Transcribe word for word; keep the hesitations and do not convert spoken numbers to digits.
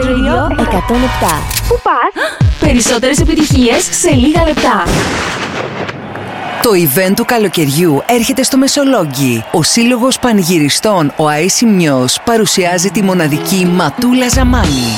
Radio εκατόν επτά. Πού πας? Περισσότερες επιτυχίες σε λίγα λεπτά. Το event του καλοκαιριού έρχεται στο Μεσολόγγι. Ο Σύλλογος Πανηγυριστών ο Αΐσιμνιος παρουσιάζει τη μοναδική Ματούλα Ζαμάνη.